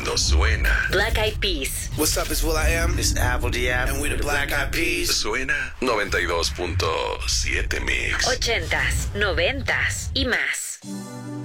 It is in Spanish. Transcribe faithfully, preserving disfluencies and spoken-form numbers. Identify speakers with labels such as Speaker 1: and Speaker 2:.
Speaker 1: cuando suena.
Speaker 2: Black Eyed Peas.
Speaker 3: What's up, it's Will I Am.
Speaker 4: It's Apple Diab.
Speaker 3: And we the Black Eyed Peas.
Speaker 1: Suena noventa y dos punto siete Mix.
Speaker 2: Ochentas, noventas y más.